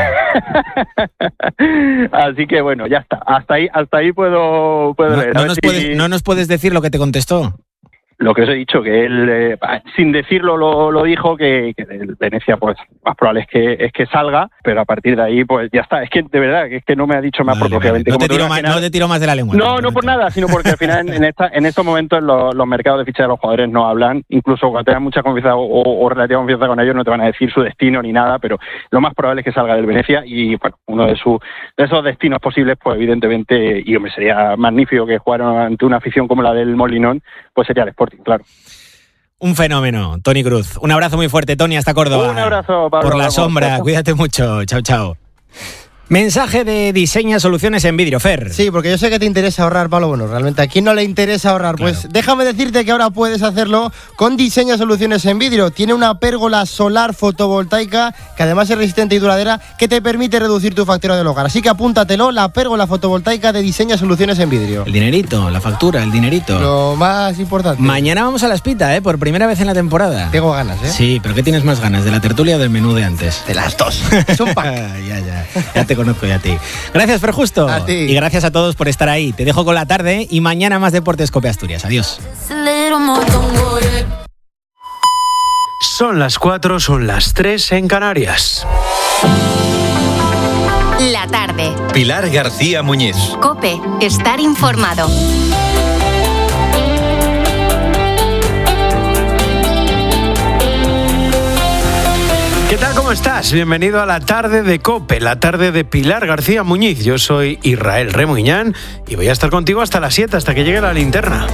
Speaker 13: Así que bueno, ya está. Hasta ahí, hasta ahí puedo, puedo
Speaker 1: no,
Speaker 13: leer.
Speaker 1: No nos, si... puedes, no nos puedes decir lo que te contestó.
Speaker 13: Lo que os he dicho, que él, eh, sin decirlo, lo, lo dijo, que, que el Venecia, pues, más probable es que es que salga, pero a partir de ahí, pues, ya está. Es que, de verdad, que es que no me ha dicho más, vale, porque obviamente...
Speaker 1: No te, tiro más, no te tiro más de la lengua.
Speaker 13: No, no por nada, sino porque al final, en esta en estos momentos, los, los mercados de ficha de los jugadores no hablan, incluso cuando tengan mucha confianza o, o relativa confianza con ellos, no te van a decir su destino ni nada, pero lo más probable es que salga del Venecia y, bueno, uno de, su, de esos destinos posibles, pues, evidentemente, y, hombre, sería magnífico que jugaran ante una afición como la del Molinón, pues sería el Sporting, claro.
Speaker 1: Un fenómeno, Tony Cruz. Un abrazo muy fuerte, Tony, hasta Córdoba.
Speaker 13: Un abrazo, Pablo.
Speaker 1: Por la sombra, cuídate mucho. Chao, chao. Mensaje de Diseña Soluciones en Vidrio, Fer.
Speaker 2: Sí, porque yo sé que te interesa ahorrar, Pablo. Bueno, realmente a quién no le interesa ahorrar. Claro. Pues déjame decirte que ahora puedes hacerlo con Diseña Soluciones en Vidrio. Tiene una pérgola solar fotovoltaica que además es resistente y duradera, que te permite reducir tu factura del hogar. Así que apúntatelo, la pérgola fotovoltaica de Diseña Soluciones en Vidrio.
Speaker 1: El dinerito, la factura, el dinerito.
Speaker 2: Lo más importante.
Speaker 1: Mañana vamos a la Espita, ¿eh? Por primera vez en la temporada.
Speaker 2: Tengo ganas, ¿eh?
Speaker 1: Sí, pero ¿qué tienes más ganas? ¿De la tertulia o del menú de antes?
Speaker 2: De las dos. Es un pack.
Speaker 1: ya, ya. Ya te conozco ya a ti. Gracias, Fer Justo.
Speaker 2: A ti.
Speaker 1: Y gracias a todos por estar ahí. Te dejo con la tarde y mañana más Deportes Cope Asturias. Adiós.
Speaker 14: Son las cuatro, son las tres en Canarias.
Speaker 15: La tarde.
Speaker 16: Pilar García Muñiz.
Speaker 15: COPE. Estar informado.
Speaker 14: ¿Qué tal? ¿Cómo estás? Bienvenido a la tarde de COPE, la tarde de Pilar García Muñiz. Yo soy Israel Remuñán y voy a estar contigo hasta las siete, hasta que llegue la linterna.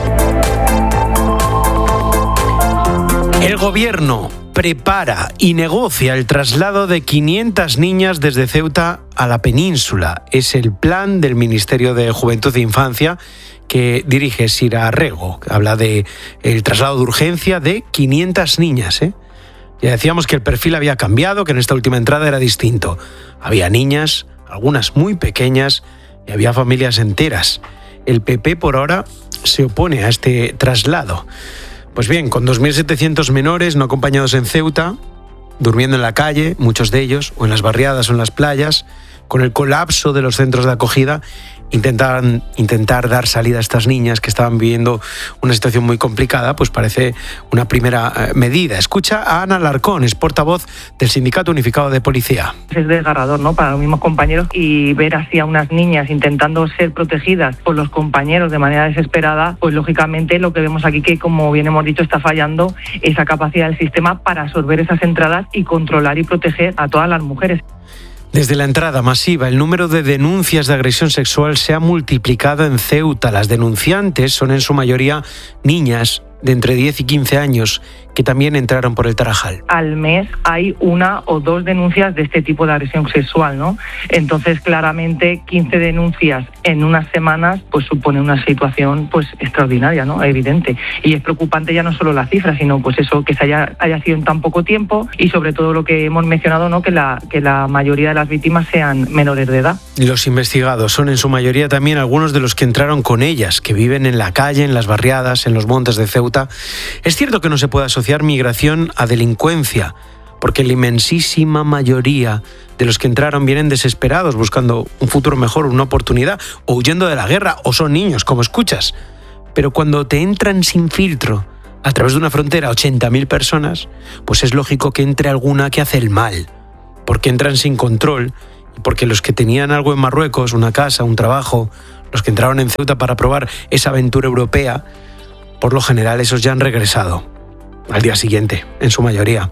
Speaker 14: El gobierno prepara y negocia el traslado de quinientas niñas desde Ceuta a la península. Es el plan del Ministerio de Juventud e Infancia que dirige Sira Rego. Habla de el traslado de urgencia de quinientas niñas, ¿eh? Ya decíamos que el perfil había cambiado, que en esta última entrada era distinto. Había niñas, algunas muy pequeñas, y había familias enteras. El P P por ahora se opone a este traslado. Pues bien, con dos mil setecientos menores no acompañados en Ceuta, durmiendo en la calle, muchos de ellos, o en las barriadas o en las playas, con el colapso de los centros de acogida, intentar, intentar dar salida a estas niñas que estaban viviendo una situación muy complicada, pues parece una primera eh, medida. Escucha a Ana Larcón, es portavoz del Sindicato Unificado de Policía.
Speaker 17: Es desgarrador, ¿no?, para los mismos compañeros, y ver así a unas niñas intentando ser protegidas por los compañeros de manera desesperada, pues lógicamente lo que vemos aquí, que como bien hemos dicho, está fallando esa capacidad del sistema para absorber esas entradas y controlar y proteger a todas las mujeres.
Speaker 14: Desde la entrada masiva, el número de denuncias de agresión sexual se ha multiplicado en Ceuta. Las denunciantes son en su mayoría niñas de entre diez y quince años que también entraron por el Tarajal.
Speaker 17: Al mes hay una o dos denuncias de este tipo de agresión sexual, ¿no? Entonces, claramente, quince denuncias en unas semanas pues supone una situación pues extraordinaria, ¿no? Evidente. Y es preocupante ya no solo la cifra, sino pues eso, que se haya, haya sido en tan poco tiempo, y sobre todo lo que hemos mencionado, ¿no?, que la, que la mayoría de las víctimas sean menores de edad.
Speaker 14: Los investigados son en su mayoría también algunos de los que entraron con ellas, que viven en la calle, en las barriadas, en los montes de Ceuta. Es cierto que no se puede asociar migración a delincuencia, porque la inmensísima mayoría de los que entraron vienen desesperados, buscando un futuro mejor, una oportunidad, o huyendo de la guerra, o son niños, como escuchas. Pero cuando te entran sin filtro a través de una frontera ochenta mil personas, pues es lógico que entre alguna que hace el mal, porque entran sin control, y porque los que tenían algo en Marruecos, una casa, un trabajo, los que entraron en Ceuta para probar esa aventura europea, por lo general esos ya han regresado al día siguiente, en su mayoría.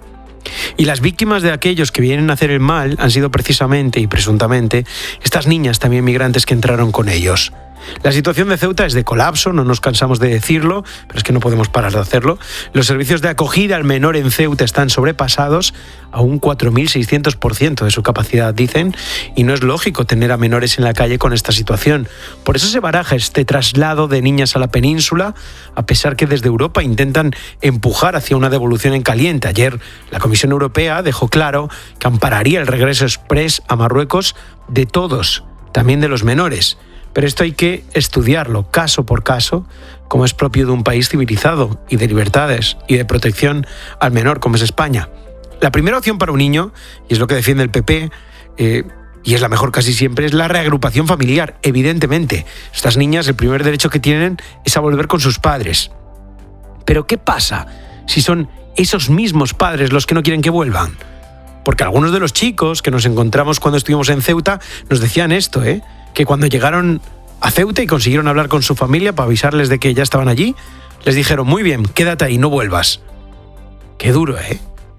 Speaker 14: Y las víctimas de aquellos que vienen a hacer el mal han sido precisamente y presuntamente estas niñas también migrantes que entraron con ellos. La situación de Ceuta es de colapso, no nos cansamos de decirlo, pero es que no podemos parar de hacerlo. Los servicios de acogida al menor en Ceuta están sobrepasados a un cuatro mil seiscientos por ciento de su capacidad, dicen, y no es lógico tener a menores en la calle con esta situación. Por eso se baraja este traslado de niñas a la península, a pesar que desde Europa intentan empujar hacia una devolución en caliente. Ayer la Comisión Europea dejó claro que ampararía el regreso exprés a Marruecos de todos, también de los menores. Pero esto hay que estudiarlo caso por caso, como es propio de un país civilizado y de libertades y de protección al menor, como es España. La primera opción para un niño, y es lo que defiende el P P, eh, y es la mejor casi siempre, es la reagrupación familiar, evidentemente. Estas niñas, el primer derecho que tienen es a volver con sus padres. Pero ¿qué pasa si son esos mismos padres los que no quieren que vuelvan? Porque algunos de los chicos que nos encontramos cuando estuvimos en Ceuta nos decían esto, ¿eh? que cuando llegaron a Ceuta y consiguieron hablar con su familia para avisarles de que ya estaban allí, les dijeron, muy bien, quédate ahí, no vuelvas. Qué duro, ¿eh?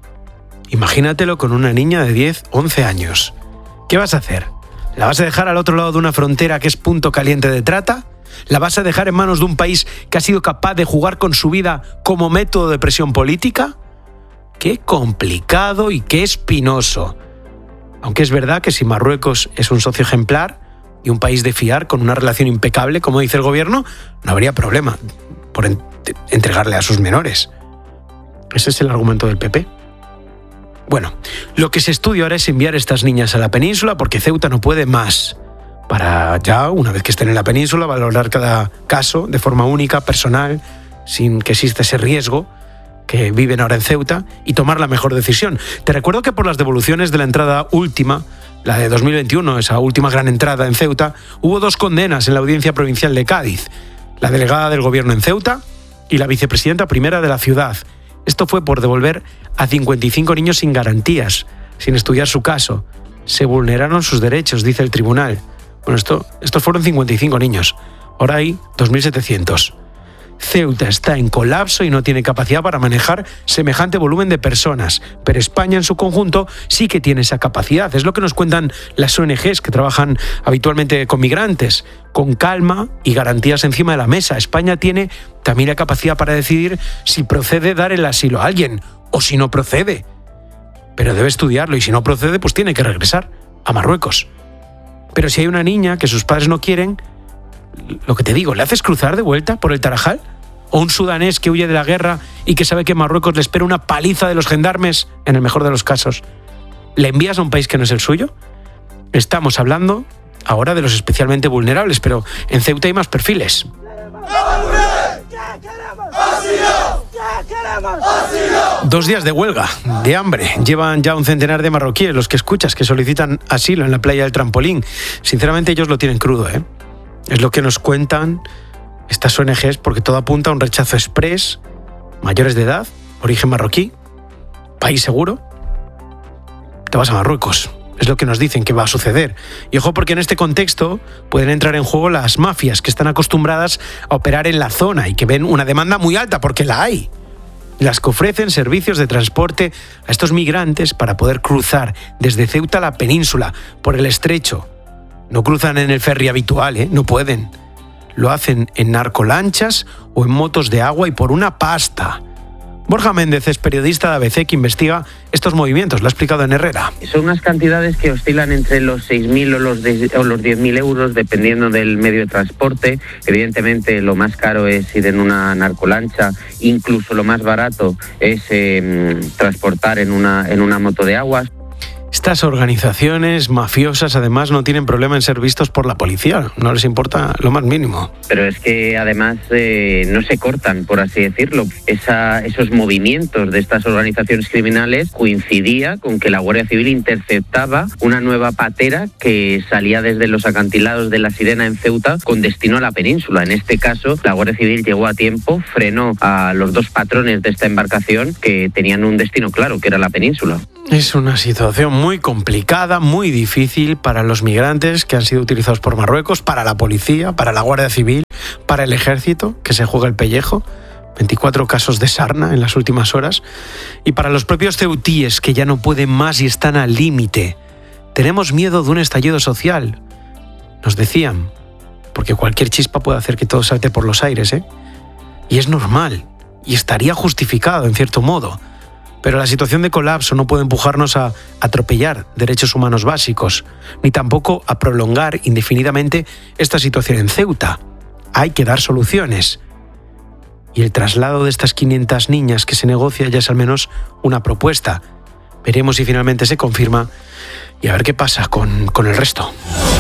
Speaker 14: Imagínatelo con una niña de diez, once años. ¿Qué vas a hacer? ¿La vas a dejar al otro lado de una frontera que es punto caliente de trata? ¿La vas a dejar en manos de un país que ha sido capaz de jugar con su vida como método de presión política? Qué complicado y qué espinoso. Aunque es verdad que si Marruecos es un socio ejemplar y un país de fiar con una relación impecable, como dice el gobierno, no habría problema por en- entregarle a sus menores. Ese es el argumento del P P. Bueno, lo que se estudia ahora es enviar a estas niñas a la península porque Ceuta no puede más. Para ya, una vez que estén en la península, valorar cada caso de forma única, personal, sin que exista ese riesgo que viven ahora en Ceuta, y tomar la mejor decisión. Te recuerdo que por las devoluciones de la entrada última, la de dos mil veintiuno, esa última gran entrada en Ceuta, hubo dos condenas en la Audiencia Provincial de Cádiz. La delegada del gobierno en Ceuta y la vicepresidenta primera de la ciudad. Esto fue por devolver a cincuenta y cinco niños sin garantías, sin estudiar su caso. Se vulneraron sus derechos, dice el tribunal. Bueno, esto, estos fueron cincuenta y cinco niños. Ahora hay dos mil setecientos. Ceuta está en colapso y no tiene capacidad para manejar semejante volumen de personas, pero España en su conjunto sí que tiene esa capacidad. Es lo que nos cuentan las O N Ges que trabajan habitualmente con migrantes. Con calma y garantías encima de la mesa, España tiene también la capacidad para decidir si procede dar el asilo a alguien o si no procede. Pero debe estudiarlo y si no procede, pues tiene que regresar a Marruecos. Pero si hay una niña que sus padres no quieren, lo que te digo, ¿le haces cruzar de vuelta por el Tarajal? ¿O un sudanés que huye de la guerra y que sabe que en Marruecos le espera una paliza de los gendarmes, en el mejor de los casos? ¿Le envías a un país que no es el suyo? Estamos hablando ahora de los especialmente vulnerables, pero en Ceuta hay más perfiles. Dos días de huelga, de hambre. Llevan ya un centenar de marroquíes, los que escuchas, que solicitan asilo en la playa del Trampolín. Sinceramente ellos lo tienen crudo, ¿eh? Es lo que nos cuentan estas O N Ges, porque todo apunta a un rechazo exprés, mayores de edad, origen marroquí, país seguro. Te vas a Marruecos. Es lo que nos dicen que va a suceder. Y ojo, porque en este contexto pueden entrar en juego las mafias que están acostumbradas a operar en la zona y que ven una demanda muy alta, porque la hay. Las que ofrecen servicios de transporte a estos migrantes para poder cruzar desde Ceuta a la península, por el estrecho. No cruzan en el ferry habitual, ¿eh? No pueden. Lo hacen en narcolanchas o en motos de agua y por una pasta. Borja Méndez es periodista de A B C que investiga estos movimientos, lo ha explicado en Herrera.
Speaker 16: Son unas cantidades que oscilan entre los seis mil o los, de, o los diez mil euros dependiendo del medio de transporte. Evidentemente lo más caro es ir en una narcolancha, incluso lo más barato es eh, transportar en una, en una moto de aguas.
Speaker 14: Estas organizaciones mafiosas además no tienen problema en ser vistos por la policía, no les importa lo más mínimo.
Speaker 16: Pero es que además eh, no se cortan, por así decirlo. Esa, esos movimientos de estas organizaciones criminales coincidía con que la Guardia Civil interceptaba una nueva patera que salía desde los acantilados de La Sirena en Ceuta con destino a la península. En este caso, la Guardia Civil llegó a tiempo, frenó a los dos patrones de esta embarcación que tenían un destino claro, que era la península.
Speaker 14: Es una situación muy complicada, muy difícil para los migrantes que han sido utilizados por Marruecos, para la policía, para la Guardia Civil, para el ejército, que se juega el pellejo. veinticuatro casos de sarna en las últimas horas. Y para los propios ceutíes, que ya no pueden más y están al límite. Tenemos miedo de un estallido social, nos decían, porque cualquier chispa puede hacer que todo salte por los aires, ¿eh? Y es normal, y estaría justificado en cierto modo. Pero la situación de colapso no puede empujarnos a atropellar derechos humanos básicos, ni tampoco a prolongar indefinidamente esta situación en Ceuta. Hay que dar soluciones. Y el traslado de estas quinientas niñas que se negocia ya es al menos una propuesta. Veremos si finalmente se confirma y a ver qué pasa con, con el resto.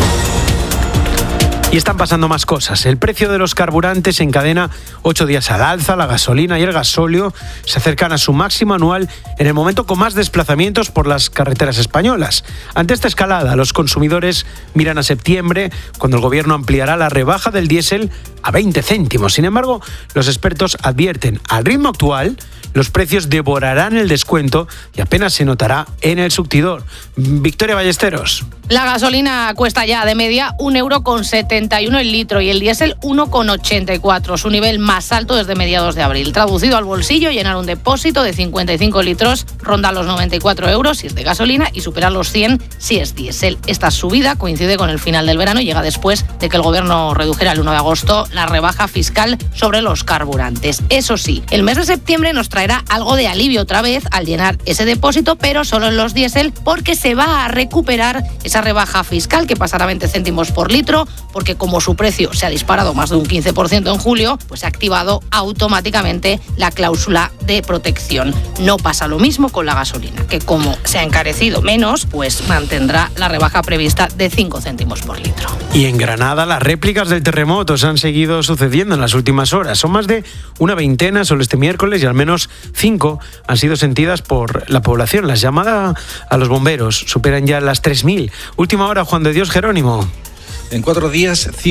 Speaker 14: Y están pasando más cosas. El precio de los carburantes se encadena ocho días al alza. La gasolina y el gasóleo se acercan a su máximo anual en el momento con más desplazamientos por las carreteras españolas. Ante esta escalada, los consumidores miran a septiembre, cuando el gobierno ampliará la rebaja del diésel a veinte céntimos. Sin embargo, los expertos advierten, al ritmo actual, los precios devorarán el descuento y apenas se notará en el surtidor. Victoria Ballesteros.
Speaker 18: La gasolina cuesta ya de media un euro con setenta y uno el litro y el diésel uno con ochenta y cuatro, su nivel más alto desde mediados de abril. Traducido al bolsillo, llenar un depósito de cincuenta y cinco litros ronda los noventa y cuatro euros si es de gasolina y supera los cien si es diésel. Esta subida coincide con el final del verano y llega después de que el gobierno redujera el uno de agosto la rebaja fiscal sobre los carburantes. Eso sí, el mes de septiembre nos traerá algo de alivio otra vez al llenar ese depósito, pero solo en los diésel, porque se va a recuperar esa rebaja fiscal que pasará a veinte céntimos por litro, porque como su precio se ha disparado más de un quince por ciento en julio, pues se ha activado automáticamente la cláusula de protección. No pasa lo mismo con la gasolina, que como se ha encarecido menos, pues mantendrá la rebaja prevista de cinco céntimos por litro.
Speaker 14: Y en Granada las réplicas del terremoto se han seguido sucediendo en las últimas horas. Son más de una veintena solo este miércoles y al menos cinco han sido sentidas por la población. Las llamadas a los bomberos superan ya las tres mil. Última hora, Juan de Dios Jerónimo.
Speaker 19: En cuatro días, cien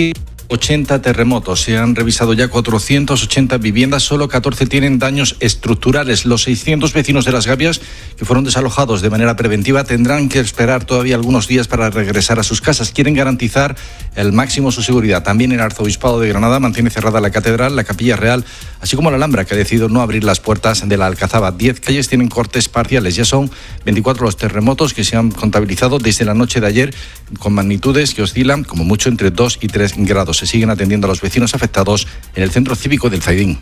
Speaker 19: ochenta terremotos. Se han revisado ya cuatrocientas ochenta viviendas, solo catorce tienen daños estructurales. Los seiscientos vecinos de Las Gavias que fueron desalojados de manera preventiva tendrán que esperar todavía algunos días para regresar a sus casas. Quieren garantizar el máximo su seguridad. También el Arzobispado de Granada mantiene cerrada la Catedral, la Capilla Real, así como la Alhambra, que ha decidido no abrir las puertas de la Alcazaba. Diez calles tienen cortes parciales. Ya son veinticuatro los terremotos que se han contabilizado desde la noche de ayer, con magnitudes que oscilan como mucho entre dos y tres grados. Se siguen atendiendo a los vecinos afectados en el centro cívico del Zaidín.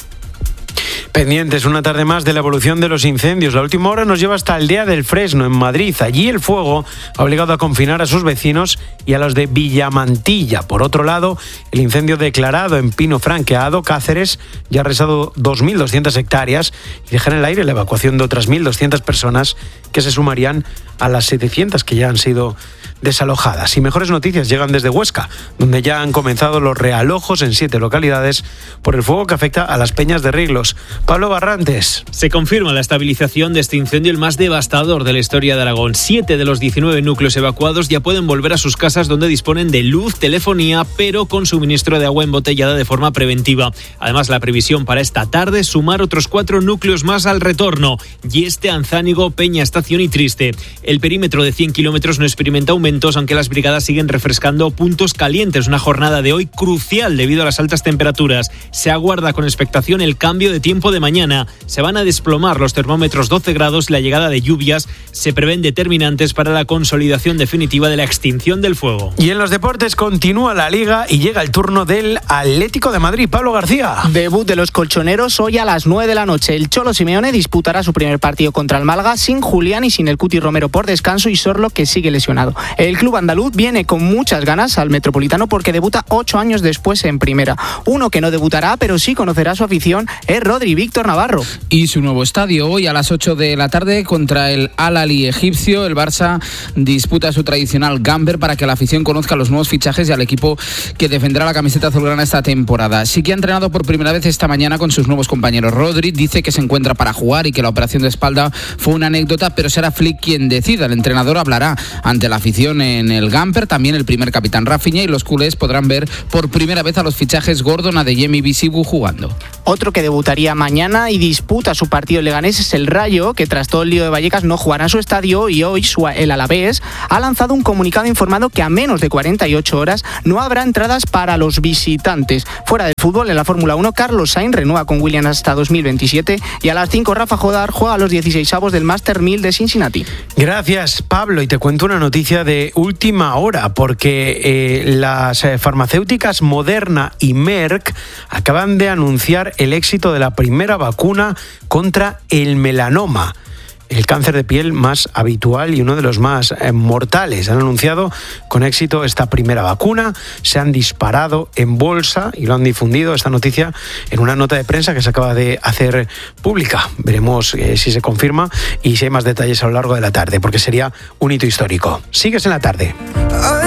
Speaker 14: Pendientes una tarde más de la evolución de los incendios. La última hora nos lleva hasta Aldea del Fresno, en Madrid. Allí el fuego ha obligado a confinar a sus vecinos y a los de Villamantilla. Por otro lado, el incendio declarado en Pino Franqueado, Cáceres, ya ha arrasado dos mil doscientas hectáreas y deja en el aire la evacuación de otras mil doscientas personas que se sumarían a las setecientas que ya han sido desalojadas. Y mejores noticias llegan desde Huesca, donde ya han comenzado los realojos en siete localidades por el fuego que afecta a las peñas de Riglos. Pablo Barrantes.
Speaker 20: Se confirma la estabilización de este incendio, el más devastador de la historia de Aragón. Siete de los diecinueve núcleos evacuados ya pueden volver a sus casas, donde disponen de luz, telefonía, pero con suministro de agua embotellada de forma preventiva. Además, la previsión para esta tarde es sumar otros cuatro núcleos más al retorno: Yeste, Anzánigo, Peña, Estación y Triste. El perímetro de cien kilómetros no experimenta aumentos, aunque las brigadas siguen refrescando puntos calientes. Una jornada de hoy crucial debido a las altas temperaturas. Se aguarda con expectación el cambio de tiempo de mañana. Se van a desplomar los termómetros doce grados y la llegada de lluvias se prevén determinantes para la consolidación definitiva de la extinción del fuego.
Speaker 14: Y en los deportes continúa la Liga y llega el turno del Atlético de Madrid. Pablo García.
Speaker 21: Debut de los colchoneros hoy a las nueve de la noche. El Cholo Simeone disputará su primer partido contra el Málaga sin Julián y sin el Cuti Romero por descanso y Sorlo, que sigue lesionado. El club andaluz viene con muchas ganas al Metropolitano porque debuta ocho años después en primera. Uno que no debutará pero sí conocerá su afición es Rodri, Víctor Navarro.
Speaker 22: Y su nuevo estadio hoy a las ocho de la tarde contra el Al-Ahly egipcio. El Barça disputa su tradicional Gamber para que la afición conozca los nuevos fichajes y al equipo que defenderá la camiseta azulgrana esta temporada. Sí que ha entrenado por primera vez esta mañana con sus nuevos compañeros. Rodri dice que se encuentra para jugar y que la operación de espalda fue una anécdota, pero será Flick quien decida. El entrenador hablará ante la afición en el Gamper, también el primer capitán Rafinha, y los culés podrán ver por primera vez a los fichajes Gordon, Adeyemi y Bisibu jugando.
Speaker 21: Otro que debutaría mañana y disputa su partido leganés es el Rayo, que tras todo el lío de Vallecas no jugará en su estadio, y hoy el Alavés ha lanzado un comunicado informando que a menos de cuarenta y ocho horas no habrá entradas para los visitantes. Fuera del fútbol, en la Fórmula uno, Carlos Sainz renueva con Williams hasta dos mil veintisiete y a las cinco Rafa Jodar juega a los dieciseisavos del Master mil de Cincinnati.
Speaker 14: Gracias, Pablo, y te cuento una noticia de última hora, porque eh, las eh, farmacéuticas Moderna y Merck acaban de anunciar el éxito de la primera vacuna contra el melanoma, el cáncer de piel más habitual y uno de los más eh, mortales. Han anunciado con éxito esta primera vacuna, se han disparado en bolsa y lo han difundido esta noticia en una nota de prensa que se acaba de hacer pública. Veremos eh, si se confirma y si hay más detalles a lo largo de la tarde, porque sería un hito histórico. Sigues en la tarde.